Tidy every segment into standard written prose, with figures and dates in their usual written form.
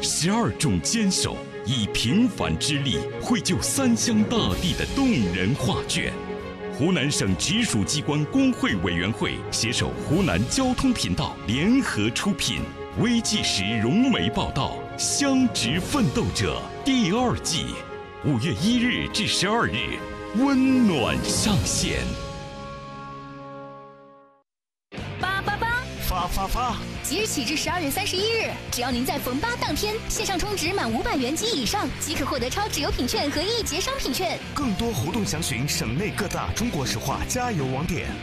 12种坚守，以平凡之力绘就三湘大地的动人画卷。湖南省直属机关工会委员会携手湖南交通频道联合出品，微纪实融媒报道《乡职奋斗者》第2季，5月1日至12日，温暖上线。 发！ 即日起至12月31日，只要您在逢8当天线上充值满500元及以上，即可获得超值邮品券和1节商品券。 更多活动详询省内各大中国石化加油网点。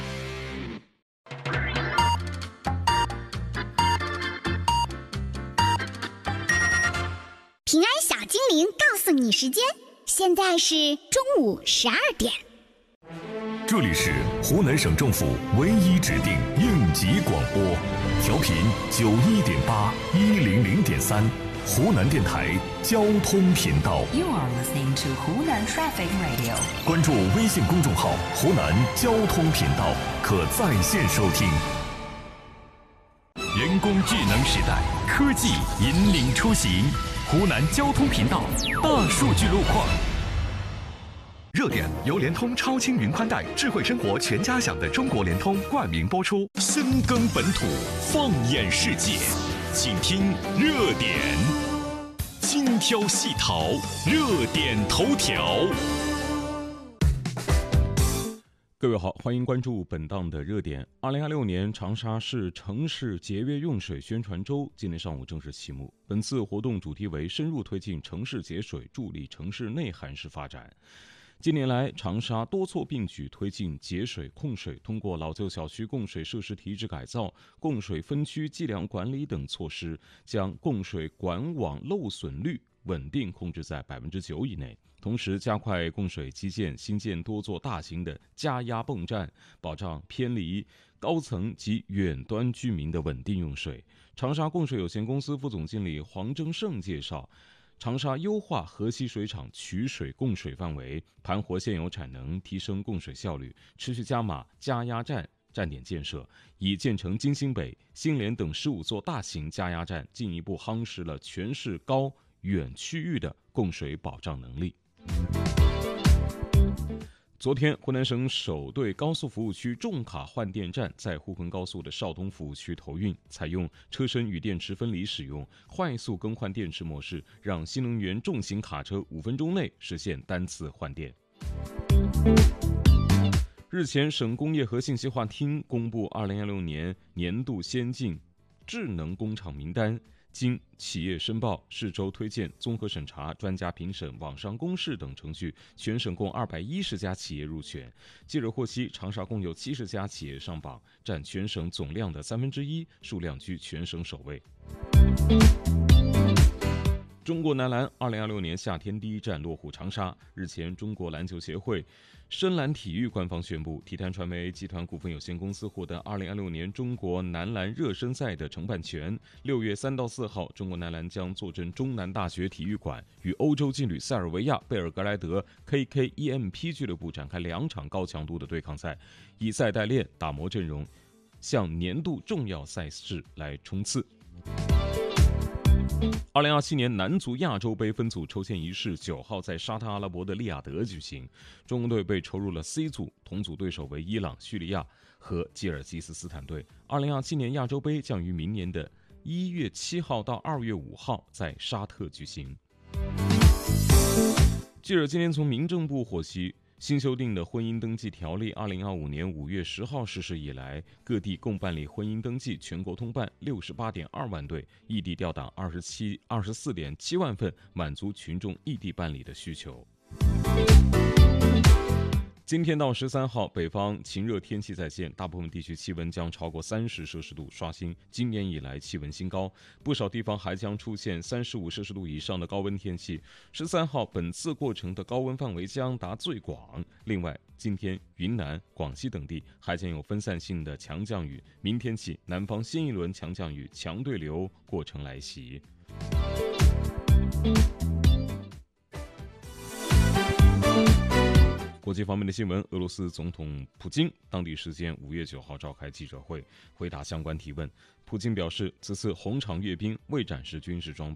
平安小精灵告诉你时间，现在是中午12点。 这里是湖南省政府唯一指定应急广播，调频91.8、100.3，湖南电台交通频道。 You are listening to 湖南 Traffic Radio。 关注微信公众号“湖南交通频道”，可在线收听。 人工智能时代，科技引领出行。湖南交通频道大数据路况。 热点由联通超轻云宽带智慧生活全家享的中国联通冠名播出。 深耕本土，放眼世界，请听热点，精挑细淘，热点头条。各位好，欢迎关注本档的热点。2026年长沙市城市节约用水宣传周今天上午正式启幕。本次活动主题为深入推进城市节水，助力城市内涵式发展。近年来，长沙多措并举推进节水控水，通过老旧小区供水设施提质改造、供水分区计量管理等措施，将供水管网漏损率稳定控制在9%以内。同时，加快供水基建，新建多座大型的加压泵站，保障偏离高层及远端居民的稳定用水。长沙供水有限公司副总经理黄征胜介绍，长沙优化河西水厂取水供水范围，盘活现有产能，提升供水效率，持续加码加压站站点建设，已建成金星北、新联等15座大型加压站，进一步夯实了全市高远区域的供水保障能力。昨天，湖南省首对高速服务区重卡换电站在沪昆高速的邵东服务区投运，采用车身与电池分离使用快速更换电池模式，让新能源重型卡车5分钟内实现单次换电。日前，省工业和信息化厅公布2016年年度先进智能工厂名单，经企业申报、市州推荐、综合审查、专家评审、网上公示等程序，全省共210家企业入选。记者获悉，长沙共有70家企业上榜，占全省总量的1/3，数量居全省首位。中国男篮2026年夏天第一站落户长沙。日前，中国篮球协会深蓝体育官方宣布，体坛传媒集团股份有限公司获得2026年中国男篮热身赛的承办权。6月3到4号，中国男篮将坐镇中南大学体育馆，与欧洲劲旅塞尔维亚贝尔格莱德 KKEMP 俱乐部展开2场高强度的对抗赛，以赛代练，打磨阵容，向年度重要赛事来冲刺。2027年男足亚洲杯分组抽签仪式9号在沙特阿拉伯的利雅得举行，中国队被抽入了 C 组，同组对手为伊朗、叙利亚和吉尔吉斯斯坦队。2027年亚洲杯将于明年的1月7号到2月5号在沙特举行。记者今天从民政部获悉，新修订的婚姻登记条例2025年5月10号实施以来，各地共办理婚姻登记全国通办68.2万对，异地调档24.7万份，满足群众异地办理的需求。今天到13号，北方晴热天气再现，大部分地区气温将超过30摄氏度，刷新今年以来气温新高。不少地方还将出现35摄氏度以上的高温天气。13号，本次过程的高温范围将达最广。另外，今天云南、广西等地还将有分散性的强降雨，明天起南方新一轮强降雨、强对流过程来袭。国际方面的新闻，俄罗斯总统普京当地时间5月9号召开记者会，回答相关提问。普京表示，此次红场阅兵未展示军事装备。